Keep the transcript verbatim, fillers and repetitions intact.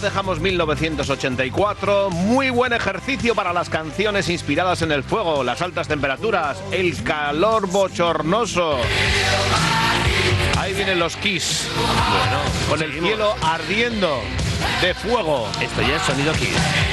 dejamos mil novecientos ochenta y cuatro. Muy buen ejercicio para las canciones inspiradas en el fuego, las altas temperaturas, el calor bochornoso. Ahí vienen los Kiss. Bueno, con el cielo ardiendo de fuego. Esto ya es sonido Kiss.